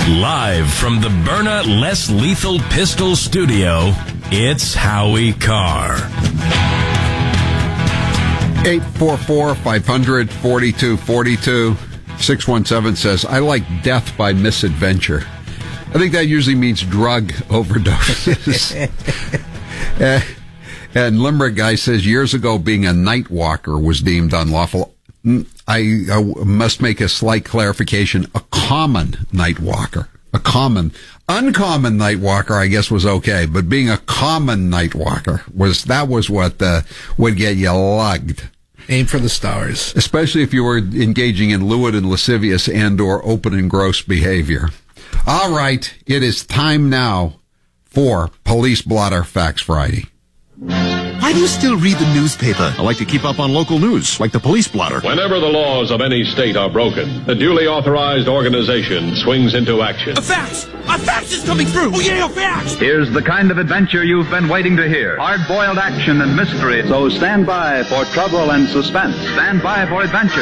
Live from the Byrna Less Lethal Pistol Studio, it's Howie Carr. 844-500-4242. 617 says, I like death by misadventure. I think that usually means drug overdoses. And Limerick guy says, years ago, being a night walker was deemed unlawful. I must make a slight clarification. A common night walker. Uncommon night walker, I guess, was okay. But being a common night walker was what would get you lugged. Aim for the stars. Especially if you were engaging in lewd and lascivious and or open and gross behavior. All right, it is time now for Police Blotter Facts Friday. Why do you still read the newspaper? I like to keep up on local news, like the Police Blotter. Whenever the laws of any state are broken, the duly authorized organization swings into action. A fax! A fax is coming through! Oh yeah, a fax! Here's the kind of adventure you've been waiting to hear. Hard-boiled action and mystery. So stand by for trouble and suspense. Stand by for adventure.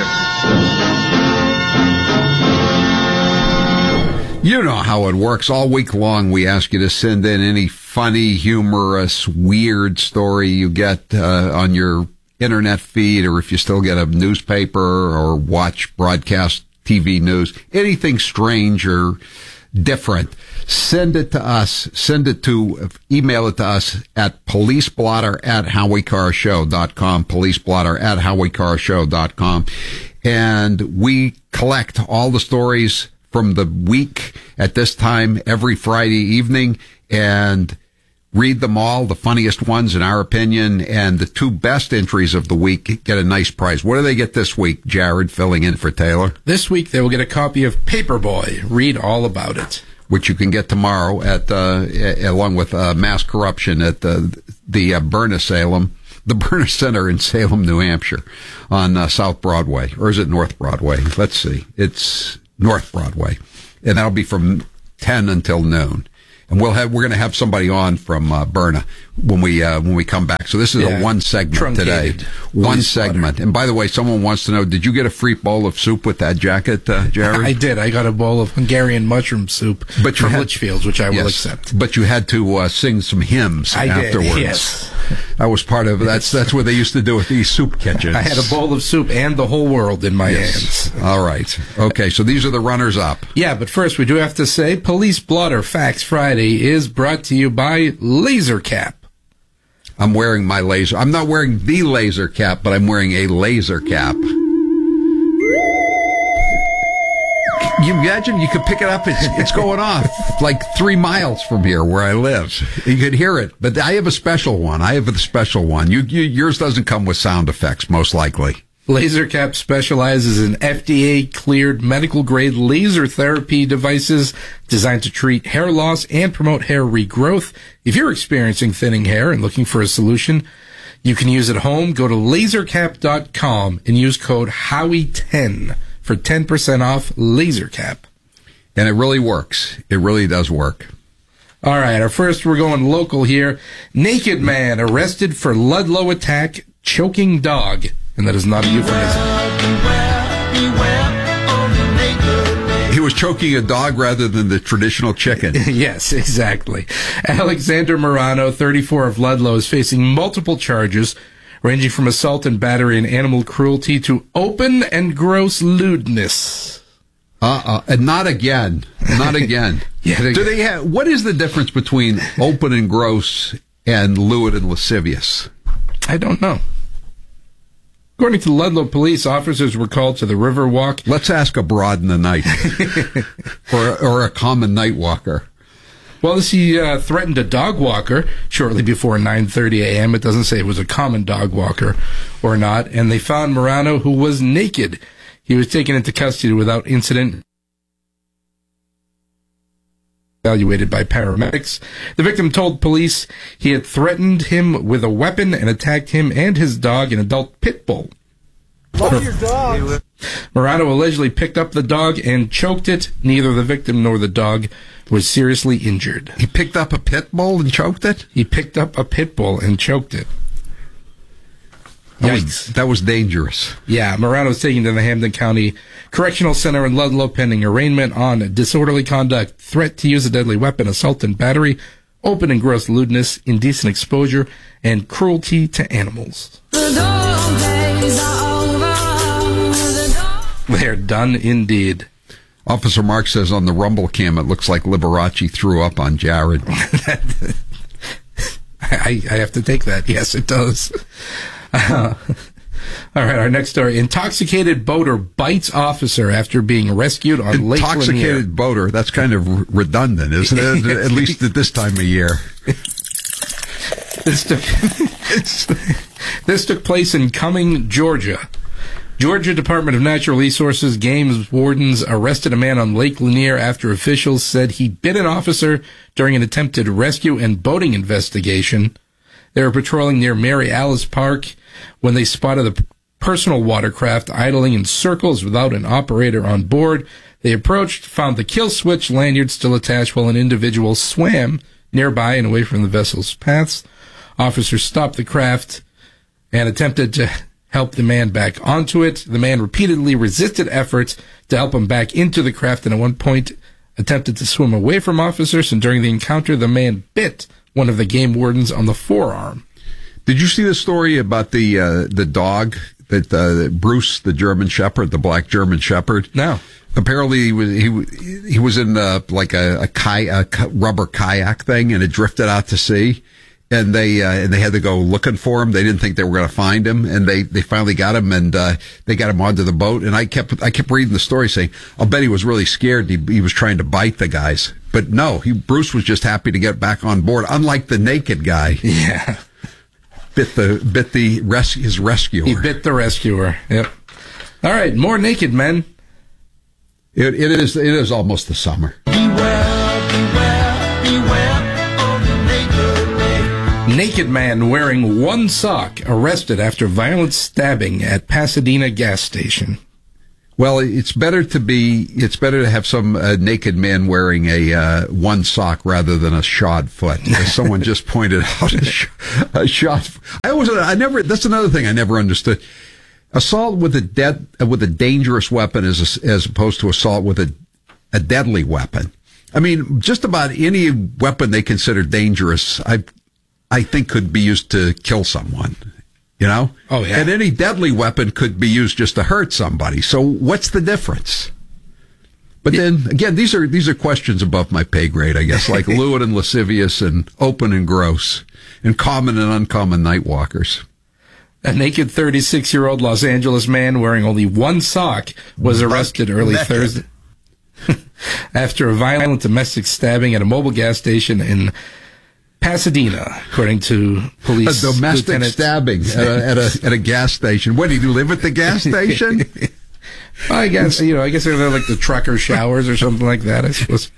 You know how it works. All week long, we ask you to send in any funny, humorous, weird story you get on your internet feed, or if you still get a newspaper or watch broadcast TV news, anything strange or different. Send it to us. Email it to us at policeblotter@howiecarrshow.com, policeblotter@howiecarrshow.com. And we collect all the stories from the week at this time every Friday evening and read them all, the funniest ones in our opinion, and the two best entries of the week get a nice prize. What do they get this week, Jared, filling in for Taylor? This week they will get a copy of Paperboy. Read all about it. Which you can get tomorrow at along with Mass Corruption at the Byrna Salem. The Byrna Center in Salem, New Hampshire on South Broadway. Or is it North Broadway? Let's see. It's North Broadway, and that'll be from 10 until noon. And we're going to have somebody on from Byrna when we come back. So this is a one segment today. One segment. And by the way, someone wants to know, did you get a free bowl of soup with that jacket, Jared? I did. I got a bowl of Hungarian mushroom soup from Litchfields, which I will accept. But you had to sing some hymns afterwards. Did, yes. That was part of that's what they used to do with these soup kitchens. I had a bowl of soup and the whole world in my hands. All right. Okay, so these are the runners up. Yeah, but first we do have to say Police Blotter Facts Friday is brought to you by Laser Cap. I'm wearing my laser. I'm not wearing the laser cap, but I'm wearing a laser cap. You imagine you could pick it up. It's going off like 3 miles from here where I live. You could hear it, but I have a special one. Yours doesn't come with sound effects, most likely. LaserCap specializes in FDA-cleared medical-grade laser therapy devices designed to treat hair loss and promote hair regrowth. If you're experiencing thinning hair and looking for a solution, you can use it at home. Go to lasercap.com and use code Howie10 for 10% off LaserCap. And it really works. It really does work. All right, we're going local here. Naked man arrested for Ludlow attack, choking dog. And that is not a euphemism. He was choking a dog rather than the traditional chicken. Yes, exactly. Alexander Morano, 34 of Ludlow, is facing multiple charges ranging from assault and battery and animal cruelty to open and gross lewdness. And not again. Not again. Yeah, what is the difference between open and gross and lewd and lascivious? I don't know. According to Ludlow police, officers were called to the Riverwalk. Let's ask a broad in the night, or a common night walker. Well, he threatened a dog walker shortly before 9:30 a.m. It doesn't say it was a common dog walker or not. And they found Morano, who was naked. He was taken into custody without incident. Evaluated by paramedics. The victim told police he had threatened him with a weapon and attacked him and his dog, an adult pit bull. Love your dog. Morano allegedly picked up the dog and choked it. Neither the victim nor the dog was seriously injured. He picked up a pit bull and choked it? He picked up a pit bull and choked it. Yikes. That was dangerous. Yeah, Morano was taken to the Hampden County Correctional Center in Ludlow pending arraignment on disorderly conduct, threat to use a deadly weapon, assault and battery, open and gross lewdness, indecent exposure, and cruelty to animals. They're done indeed. Officer Mark says on the Rumble cam, it looks like Liberace threw up on Jared. I have to take that. Yes, it does. All right, our next story. Intoxicated boater bites officer after being rescued on Lake Lanier. Intoxicated boater, that's kind of redundant, isn't it? At least at this time of year. This took place in Cumming, Georgia. Georgia Department of Natural Resources Games wardens arrested a man on Lake Lanier after officials said he bit an officer during an attempted rescue and boating investigation. They were patrolling near Mary Alice Park when they spotted a personal watercraft idling in circles without an operator on board. They approached, found the kill switch lanyard still attached while an individual swam nearby and away from the vessel's paths. Officers stopped the craft and attempted to help the man back onto it. The man repeatedly resisted efforts to help him back into the craft and at one point attempted to swim away from officers, and during the encounter, the man bit one of the game wardens on the forearm. Did you see the story about the dog that Bruce, the German Shepherd, the black German Shepherd? No. Apparently, he was in like a rubber kayak thing, and it drifted out to sea. And they had to go looking for him. They didn't think they were going to find him, and they finally got him, and they got him onto the boat. And I kept reading the story saying, I'll bet he was really scared. He was trying to bite the guys, but no, Bruce was just happy to get back on board. Unlike the naked guy, yeah, his rescuer. He bit the rescuer. Yep. All right, more naked men. It is almost the summer. Naked man wearing one sock arrested after violent stabbing at Pasadena gas station. Well, it's better to have some naked man wearing a one sock rather than a shod foot. As someone just pointed out, a shod. That's another thing I never understood. Assault with a dangerous weapon as opposed to assault with a deadly weapon. I mean, just about any weapon they consider dangerous, I think could be used to kill someone, you know? Oh, yeah. And any deadly weapon could be used just to hurt somebody. So what's the difference? But then, again, these are questions above my pay grade, I guess, like lewd and lascivious and open and gross and common and uncommon night walkers. A naked 36-year-old Los Angeles man wearing only one sock was arrested early Thursday after a violent domestic stabbing at a mobile gas station in Pasadena, according to police. A domestic stabbing at a gas station. What, did he live at the gas station? Well, I guess they're like the trucker showers or something like that, I suppose.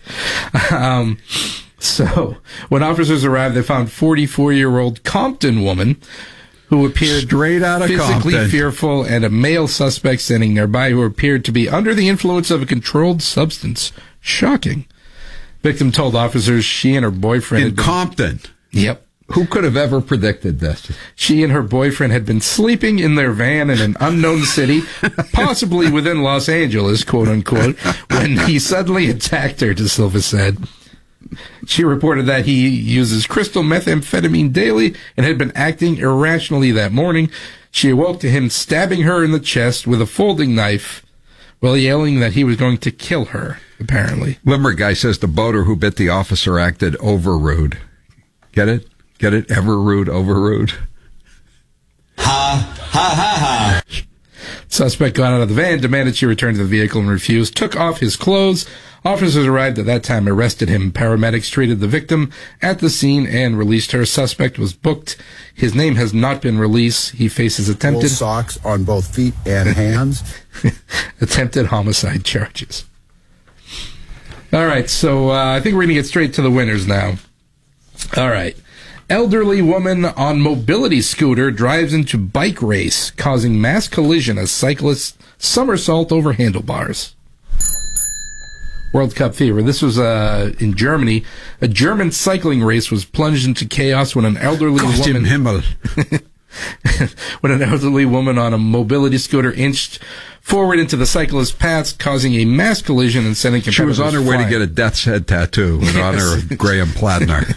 So when officers arrived, they found 44-year-old Compton woman who appeared straight out of physically Compton. Fearful, and a male suspect standing nearby who appeared to be under the influence of a controlled substance. Shocking. Victim told officers she and her boyfriend in Compton. Yep. Who could have ever predicted this? She and her boyfriend had been sleeping in their van in an unknown city, possibly within Los Angeles, quote unquote, when he suddenly attacked her, De Silva said. She reported that he uses crystal methamphetamine daily and had been acting irrationally that morning. She awoke to him stabbing her in the chest with a folding knife while yelling that he was going to kill her, apparently. Limerick guy says the boater who bit the officer acted over rude. Get it? Get it? Ever rude, over rude. Ha, ha, ha, ha. Suspect got out of the van, demanded she return to the vehicle and refused, took off his clothes. Officers arrived at that time, arrested him. Paramedics treated the victim at the scene and released her. Suspect was booked. His name has not been released. He faces attempted socks on both feet and hands. attempted homicide charges. All right, so I think we're going to get straight to the winners now. All right. Elderly woman on mobility scooter drives into bike race, causing mass collision as cyclists somersault over handlebars. World Cup fever. This was in Germany. A German cycling race was plunged into chaos when an elderly woman when an elderly woman on a mobility scooter inched forward into the cyclist's path, causing a mass collision and sending competitors She was on her way to get a death's head tattoo in honor of Graham Platner.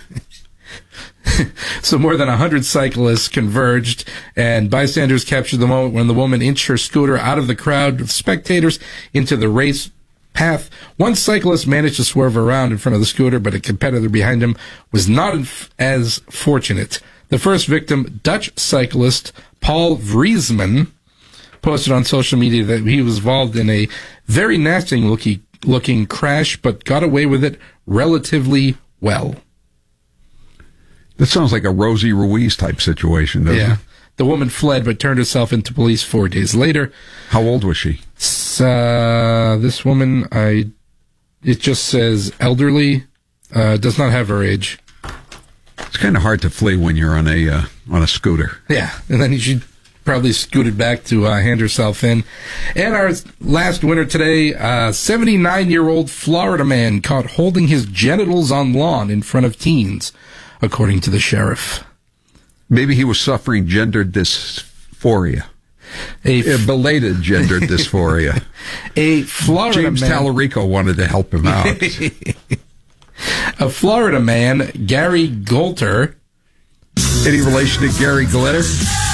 So more than 100 cyclists converged, and bystanders captured the moment when the woman inched her scooter out of the crowd of spectators into the race path. One cyclist managed to swerve around in front of the scooter, but a competitor behind him was not as fortunate. The first victim, Dutch cyclist Paul Vriesman, posted on social media that he was involved in a very nasty looking crash, but got away with it relatively well. That sounds like a Rosie Ruiz type situation, doesn't it? The woman fled but turned herself into police 4 days later. How old was she? This woman, it just says elderly, does not have her age. It's kind of hard to flee when you're on a scooter. Yeah, and then she probably scooted back to hand herself in. And our last winner today, 79-year-old Florida man caught holding his genitals on lawn in front of teens, according to the sheriff. Maybe he was suffering gender dysphoria. A belated gender dysphoria. A Florida James man. Tallarico wanted to help him out. A Florida man, Gary Golter. Any relation to Gary Glitter?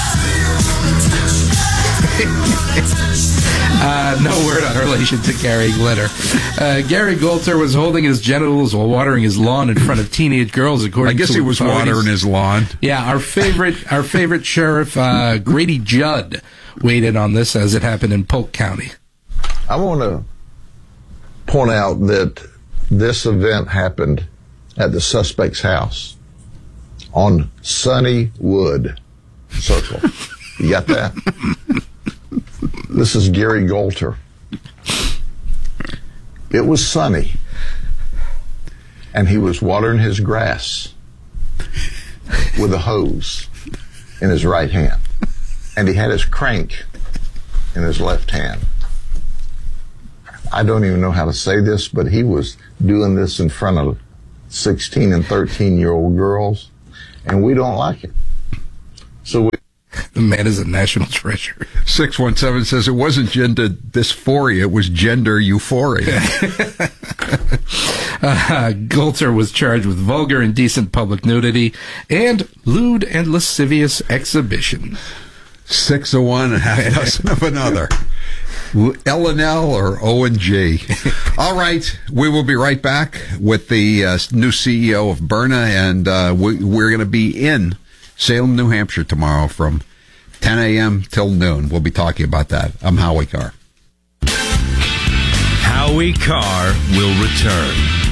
No word on relation to Gary Glitter. Gary Golter was holding his genitals while watering his lawn in front of teenage girls, according to I guess he was authorities. watering his lawn. Yeah, our favorite sheriff, Grady Judd, weighed in on this as it happened in Polk County. I want to point out that this event happened at the suspect's house on Sunnywood Circle. You got that? This is Gary Golter. It was sunny, and he was watering his grass with a hose in his right hand, and he had his crank in his left hand. I don't even know how to say this, but he was doing this in front of 16 and 13-year-old girls, and we don't like it. So the man is a national treasure. 617 says it wasn't gender dysphoria, it was gender euphoria. Golter was charged with vulgar, indecent public nudity and lewd and lascivious exhibition. 6 of one and half dozen of another. L&L or O&G. All right, we will be right back with the new CEO of Byrna, and we're going to be in Salem, New Hampshire tomorrow from 10 a.m. till noon. We'll be talking about that. I'm Howie Carr. Howie Carr will return.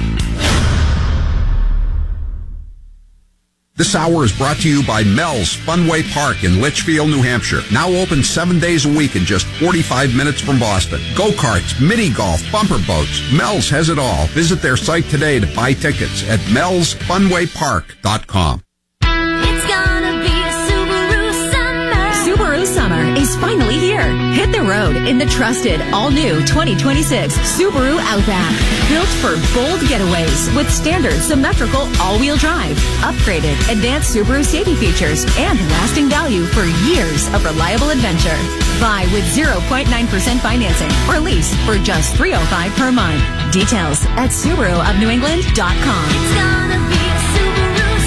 This hour is brought to you by Mel's Funway Park in Litchfield, New Hampshire. Now open 7 days a week and just 45 minutes from Boston. Go-karts, mini-golf, bumper boats. Mel's has it all. Visit their site today to buy tickets at melsfunwaypark.com. It's gonna be a Subaru summer. Subaru summer is finally here. Hit the road in the trusted, all-new 2026 Subaru Outback. Built for bold getaways with standard symmetrical all-wheel drive, upgraded advanced Subaru safety features, and lasting value for years of reliable adventure. Buy with 0.9% financing or lease for just $305 per month. Details at SubaruofNewEngland.com. It's gonna be a Subaru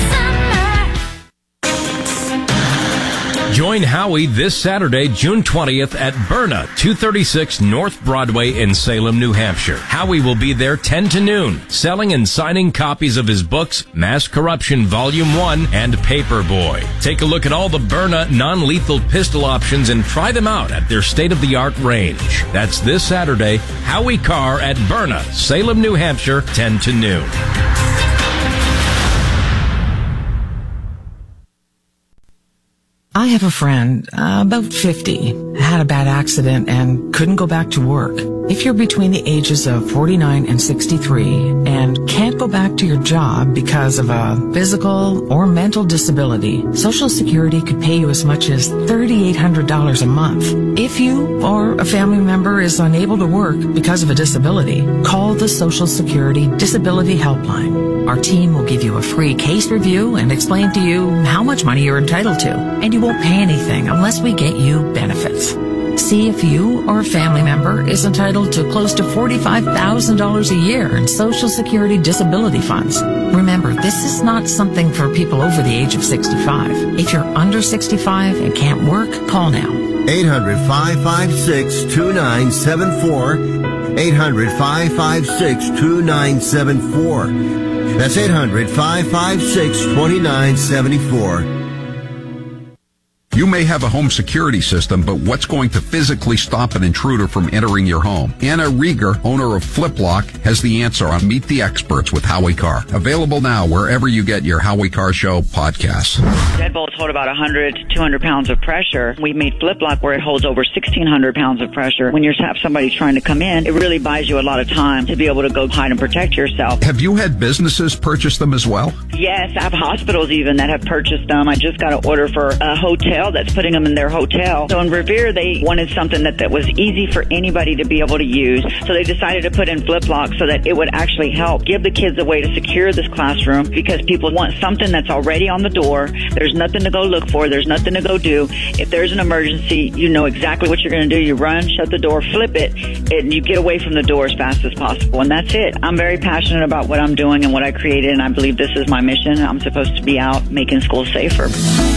summer. Join Howie this Saturday, June 20th at Byrna, 236 North Broadway in Salem, New Hampshire. Howie will be there 10 to noon, selling and signing copies of his books, Mass Corruption Volume 1 and Paperboy. Take a look at all the Byrna non-lethal pistol options and try them out at their state-of-the-art range. That's this Saturday, Howie Carr at Byrna, Salem, New Hampshire, 10 to noon. I have a friend, about 50, had a bad accident and couldn't go back to work. If you're between the ages of 49 and 63 and can't go back to your job because of a physical or mental disability, Social Security could pay you as much as $3,800 a month. If you or a family member is unable to work because of a disability, call the Social Security Disability Helpline. Our team will give you a free case review and explain to you how much money you're entitled to, and you won't pay anything unless we get you benefits. See if you or a family member is entitled to close to $45,000 a year in Social Security disability funds. Remember, this is not something for people over the age of 65. If you're under 65 and can't work, call now. 800-556-2974. 800-556-2974. That's 800-556-2974. You may have a home security system, but what's going to physically stop an intruder from entering your home? Anna Rieger, owner of FlipLock, has the answer on Meet the Experts with Howie Carr. Available now wherever you get your Howie Carr Show podcasts. Deadbolts hold about 100 to 200 pounds of pressure. We've made FlipLock where it holds over 1,600 pounds of pressure. When you have somebody trying to come in, it really buys you a lot of time to be able to go hide and protect yourself. Have you had businesses purchase them as well? Yes, I have hospitals even that have purchased them. I just got an order for a hotel that's putting them in their hotel. So in Revere, they wanted something that was easy for anybody to be able to use. So they decided to put in FlipLock so that it would actually help give the kids a way to secure this classroom, because people want something that's already on the door. There's nothing to go look for. There's nothing to go do. If there's an emergency, you know exactly what you're going to do. You run, shut the door, flip it, and you get away from the door as fast as possible. And that's it. I'm very passionate about what I'm doing and what I created, and I believe this is my mission. I'm supposed to be out making schools safer.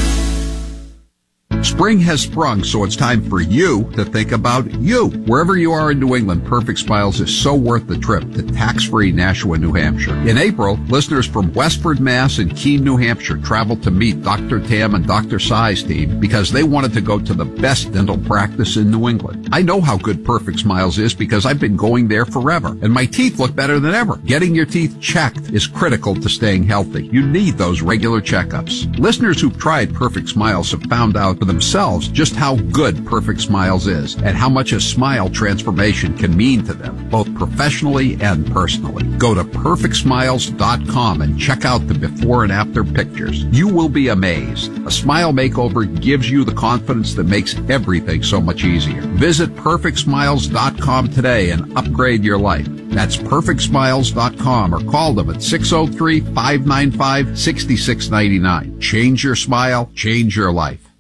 Spring has sprung, so it's time for you to think about you. Wherever you are in New England, Perfect Smiles is so worth the trip to tax-free Nashua, New Hampshire. In April, listeners from Westford, Mass. and Keene, New Hampshire traveled to meet Dr. Tam and Dr. Sai's team because they wanted to go to the best dental practice in New England. I know how good Perfect Smiles is because I've been going there forever, and my teeth look better than ever. Getting your teeth checked is critical to staying healthy. You need those regular checkups. Listeners who've tried Perfect Smiles have found out for themselves just how good Perfect Smiles is and how much a smile transformation can mean to them, both professionally and personally. Go to perfectsmiles.com and check out the before and after pictures. You will be amazed. A smile makeover gives you the confidence that makes everything so much easier. Visit perfectsmiles.com today and upgrade your life. That's perfectsmiles.com, or call them at 603-595-6699. Change your smile, change your life.